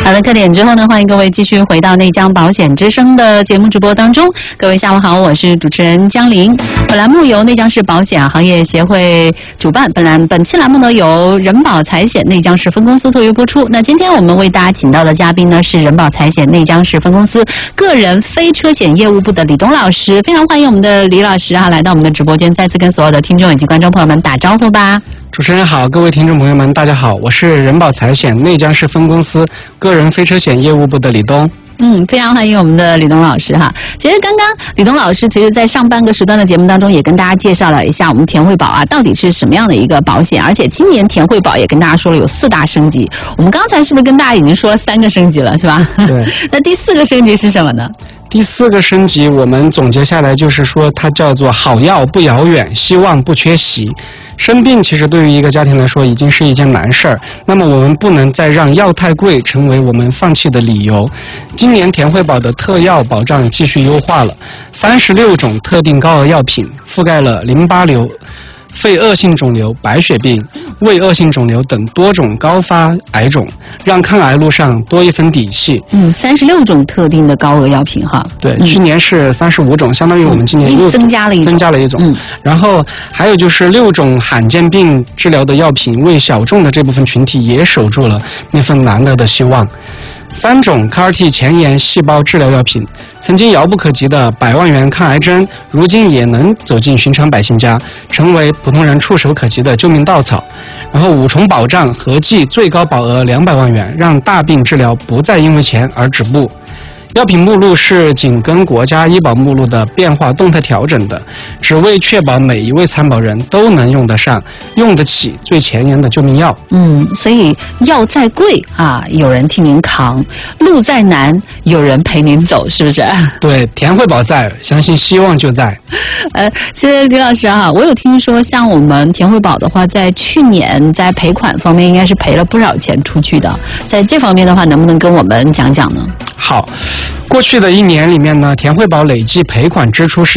好的，课点之后呢，欢迎各位继续回到内江保险之声的节目直播当中。各位下午好，我是主持人江玲。本栏目由内江市保险行业协会主办，本期栏目呢由人保财险内江市分公司特约播出。那今天我们为大家请到的嘉宾呢是人保财险内江市分公司个人非车险业务部的李东老师，非常欢迎我们的李老师来到我们的直播间，再次跟所有的听众以及观众朋友们打招呼吧。 主持人好，各位听众朋友们，大家好，我是人保财险内江市分公司个人非车险业务部的李东。 非常欢迎我们的李东老师哈。其实刚刚李东老师在上半个时段的节目当中也跟大家介绍了一下我们田惠保啊到底是什么样的一个保险，而且今年田惠保也跟大家说了有4大升级。我们刚才是不是跟大家已经说了3个升级了，是吧？ 对。 那第4个升级是什么呢？ 第4个升级我们总结下来就是说，它叫做好药不遥远，希望不缺席。生病其实对于一个家庭来说已经是一件难事儿，那么我们不能再让药太贵成为我们放弃的理由。今年田惠保的特药保障继续优化了，36种特定高额药品，覆盖了淋巴瘤、肺恶性肿瘤、白血病、胃恶性肿瘤等多种高发癌种，让抗癌路上多一分底气。 36种特定的高额药品哈。 对，去年是35种，相当于我们今年又增加了一种。 然后还有就是6种罕见病治疗的药品，为小众的这部分群体也守住了那份难得的希望。3种 CAR-T 前沿细胞治疗药品，曾经遥不可及的100万元抗癌针，如今也能走进寻常百姓家，成为普通人触手可及的救命稻草。然后5重保障，合计最高保额200万元，让大病治疗不再因为钱而止步。药品目录是紧跟国家医保目录的变化动态调整的，只为确保每一位参保人都能用得上、用得起最前沿的救命药。 所以药再贵啊，有人替您扛；路再难，有人陪您走，是不是？ 对，田惠保在，相信希望就在。 其实李老师啊，我有听说，像我们田惠保的话，在去年在赔款方面应该是赔了不少钱出去的，在这方面的话，能不能跟我们讲讲呢？ 好，过去的1年里面呢，田惠保累计赔款支出是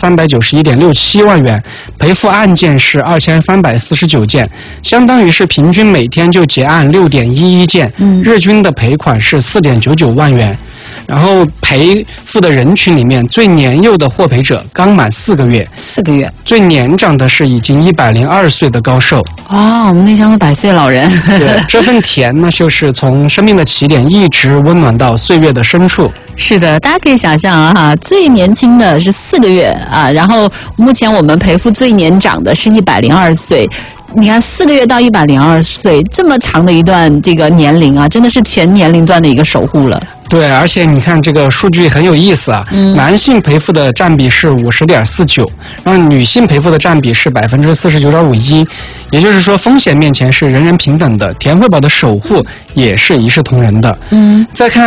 1391.67万元，赔付案件是2349件，相当于是平均每天就结案6.11件，日均的赔款是4.99万元。然后赔付的人群里面，最年幼的获赔者刚满4个月，最年长的是已经102岁的高寿。 我们内江的100岁老人。 对，这份甜呢，就是从生命的起点一直温暖到岁月的深处。 是的，大家可以想象啊，最年轻的是4个月啊，然后目前我们赔付最年长的是102岁。你看4个月到102岁这么长的一段这个年龄啊，真的是全年龄段的一个守护了。 对，而且你看这个数据很有意思啊，男性赔付的占比是50.49%，然后女性赔付的占比是49.51%，也就是说风险面前是人人平等的，田惠保的守护也是一视同仁的。再看